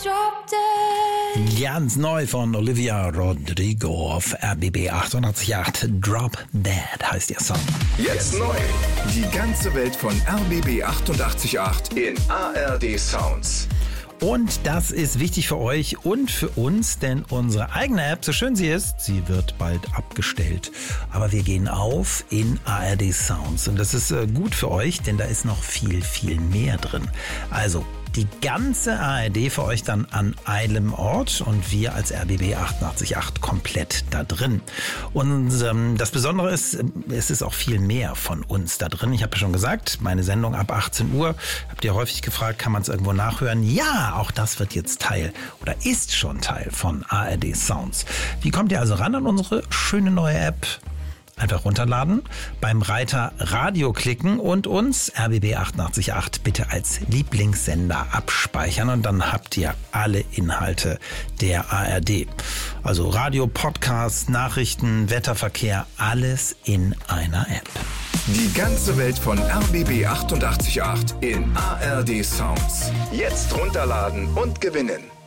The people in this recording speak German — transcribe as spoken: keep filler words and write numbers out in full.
drop dead. Ganz neu von Olivia Rodrigo auf R B B achtundachtzig Komma acht. Drop Dead heißt ihr Song. Jetzt neu. Die ganze Welt von R B B achtundachtzig Komma acht in A R D Sounds. Und das ist wichtig für euch und für uns, denn unsere eigene App, so schön sie ist, sie wird bald abgestellt. Aber wir gehen auf in A R D Sounds und das ist äh, gut für euch, denn da ist noch viel, viel mehr drin. Also die ganze A R D für euch dann an einem Ort und wir als R B B achtundachtzig Komma acht komplett da drin. Und ähm, das Besondere ist, es ist auch viel mehr von uns da drin. Ich habe ja schon gesagt, meine Sendung ab achtzehn Uhr, habt ihr häufig gefragt, kann man es irgendwo nachhören? Ja, auch das wird jetzt Teil oder ist schon Teil von A R D Sounds. Wie kommt ihr also ran an unsere schöne neue App? Einfach runterladen, beim Reiter Radio klicken und uns R B B achtundachtzig Komma acht bitte als Lieblingssender abspeichern und dann habt ihr alle Inhalte der A R D. Also Radio, Podcasts, Nachrichten, Wetterverkehr, alles in einer App. Die ganze Welt von R B B achtundachtzig Komma acht in A R D Sounds. Jetzt runterladen und gewinnen.